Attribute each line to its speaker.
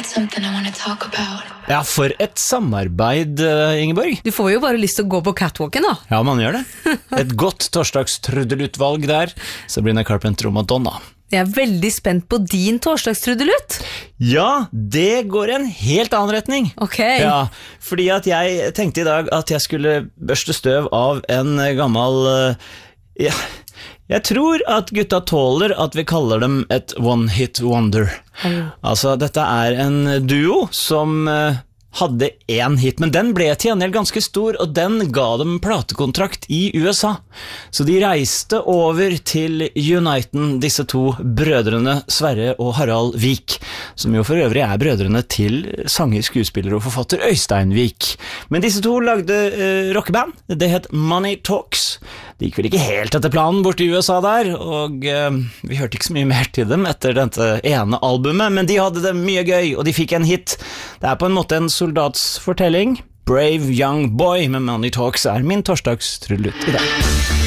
Speaker 1: something I want to talk about.
Speaker 2: Ja, for et samarbeid, Ingeborg.
Speaker 3: Du får jo bare lyst til å gå på catwalken da.
Speaker 2: Ja, man gjør det. Et godt torsdagstrudelutvalg der. Sabrina Carpenter og Madonna.
Speaker 3: Jeg er veldig spent på din torsdagstrudelutt.
Speaker 2: Ja, det går i en helt annen retning.
Speaker 3: Ok.
Speaker 2: Ja, fordi at jeg tenkte i dag at jeg skulle børste støv av en gammel... Ja, jeg tror at gutta tåler at vi kaller dem et one-hit wonder. Altså, dette er en duo som hadde en hit, men den ble til gjengjeld ganske stor, og den ga dem platekontrakt i USA. Så de reiste over til Uniten, disse to brødrene Sverre og Harald Vik, som jo for øvrig er brødrene til sanger, skuespiller og forfatter Øystein Vik. Men disse to lagde rockeband, det het Money Talks. Det gikk vel ikke helt etter planen bort i USA der, og vi hørte ikke så mye mer til dem etter dette ene albumet, men de hadde det mye gøy, og de fikk en hit. Det er på en måte en soldatsfortelling. Brave Young Boy med Money Talks er min torsdagstrudelutt i dag.